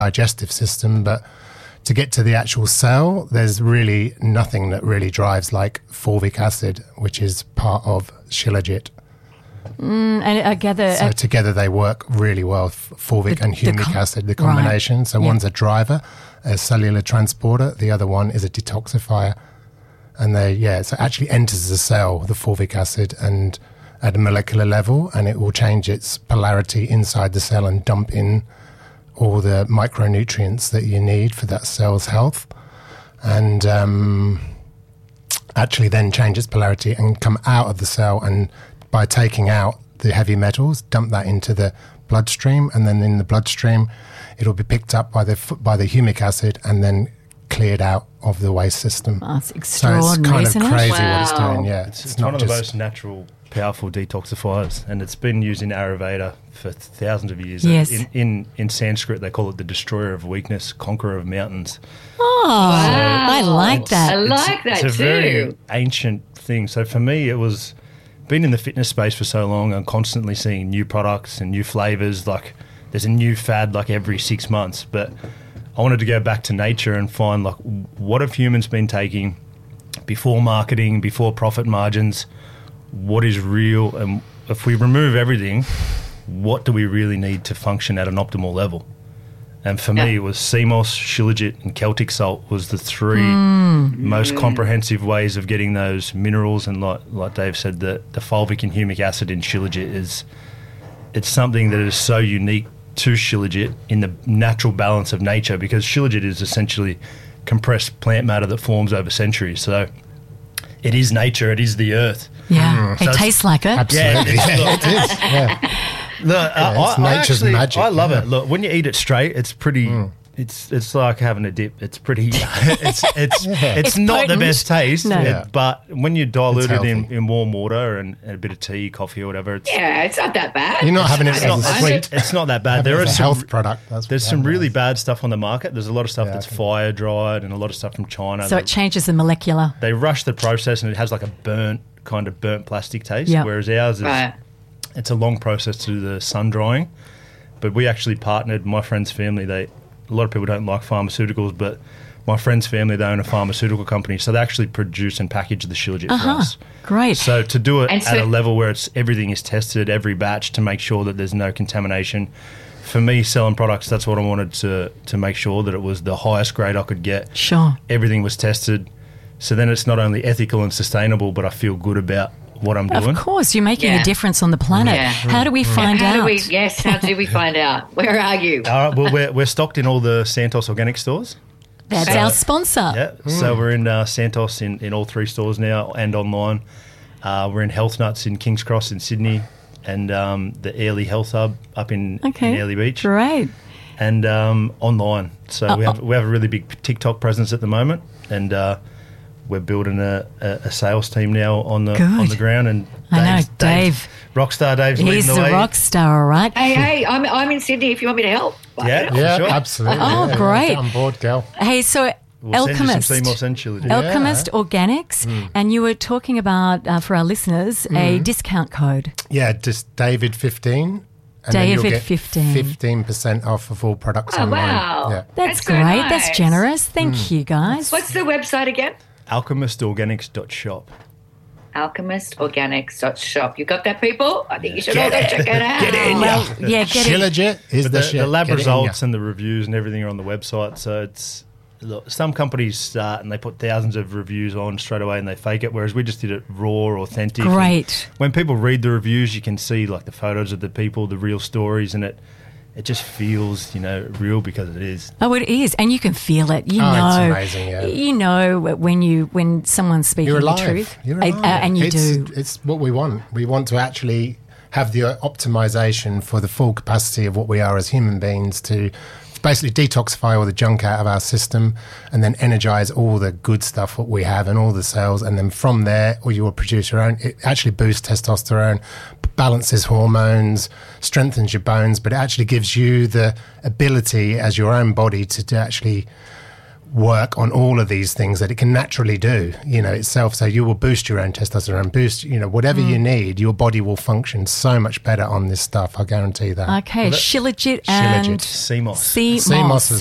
digestive system, but to get to the actual cell, there's really nothing that really drives like fulvic acid, which is part of Shilajit. And I gather... So together they work really well, fulvic and humic acid, the combination. Right. So one's a driver, a cellular transporter. The other one is a detoxifier. And so it actually enters the cell, the fulvic acid, and at a molecular level, and it will change its polarity inside the cell and dump in all the micronutrients that you need for that cell's health. And actually then change its polarity and come out of the cell, and by taking out the heavy metals, dump that into the bloodstream, and then in the bloodstream it'll be picked up by the humic acid and then cleared out of the waste system. Oh, it's extraordinary, so it's kind of crazy wow. what it's doing. Yeah, it's one of the most natural, powerful detoxifiers, and it's been used in Ayurveda for thousands of years. Yes. In Sanskrit, they call it the destroyer of weakness, conqueror of mountains. Oh, wow. I like that. I like that too. It's a very ancient thing. So for me, it was being in the fitness space for so long and constantly seeing new products and new flavors. Like there's a new fad like every 6 months, but I wanted to go back to nature and find like what have humans been taking before marketing, before profit margins, what is real, and if we remove everything, what do we really need to function at an optimal level? And for me, it was CMOS, Shilajit and Celtic salt was the three most comprehensive ways of getting those minerals. And like Dave said, the fulvic and humic acid in Shilajit it's something that is so unique to Shilajit in the natural balance of nature, because Shilajit is essentially compressed plant matter that forms over centuries. So it is nature, it is the earth. Yeah, it tastes like it. Absolutely. Yeah, it is. Yeah. Look, It's nature's magic. I love it. Look, when you eat it straight, it's pretty. It's like having a dip. It's pretty. It's not the best taste, but when you dilute it in warm water and a bit of tea, coffee, or whatever, it's not that bad. You're not having it as a sweet. It's not that bad. There is a health product. There's some really bad stuff on the market. There's a lot of stuff that's fire dried and a lot of stuff from China. So it changes the molecular. They rush the process and it has like a burnt plastic taste. Whereas ours is it's a long process to do the sun drying. But we actually partnered. My friend's family. A lot of people don't like pharmaceuticals, but my friend's family, they own a pharmaceutical company, so they actually produce and package the Shilajit for us. Great. So to do it at a level where everything is tested, every batch, to make sure that there's no contamination. For me, selling products, that's what I wanted to make sure, that it was the highest grade I could get. Sure. Everything was tested. So then it's not only ethical and sustainable, but I feel good about what I'm doing. Of course, you're making a difference on the planet. Yeah. How do we find out? How do we find out? Where are you? All right, well, we're stocked in all the Santos Organic stores. That's our sponsor. Yeah, so we're in Santos in all 3 stores now and online. We're in Health Nuts in King's Cross in Sydney, and the Airlie Health Hub up in Airlie Beach. Great. And online. So we have a really big TikTok presence at the moment, and we're building a sales team now on the ground. And Dave. Rockstar Dave's leading the way. He's the rockstar, all right. Hey, I'm in Sydney if you want me to help. Yeah, sure. Absolutely. Oh, great. Get on board, girl. Hey, so Alchemist. Alchemist Organics, and you were talking about, for our listeners, a discount code. Yeah, just David15. And David15. 15% off of all products online. Wow. Yeah. That's so great. nice. That's generous. Thank you, guys. What's the website again? alchemistorganics.shop. alchemistorganics.shop. You got that, people? I think you should all go check it out. Get in, get it. Shilajit is the lab results and the reviews and everything are on the website. So it's some companies start and they put thousands of reviews on straight away and they fake it, whereas we just did it raw, authentic. Great. And when people read the reviews, you can see like the photos of the people, the real stories, and it just feels, real because it is. Oh, it is, and you can feel it. It's amazing. Yeah. You know when someone's speaking You're alive. the truth, You're alive. And you do. It's what we want. We want to actually have the optimization for the full capacity of what we are as human beings to basically detoxify all the junk out of our system and then energize all the good stuff what we have and all the cells, and then from there, or you will produce your own. It actually boosts testosterone, balances hormones, strengthens your bones, but it actually gives you the ability as your own body to actually work on all of these things that it can naturally do, itself. So you will boost your own testosterone, boost, whatever you need, your body will function so much better on this stuff. I guarantee that. Okay, Shilajit and sea moss. Sea moss.